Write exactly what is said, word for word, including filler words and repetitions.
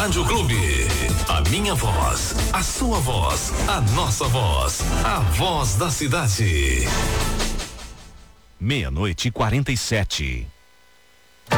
Rádio Clube. A minha voz, a sua voz, a nossa voz. A voz da cidade. Meia-noite e quarenta e sete.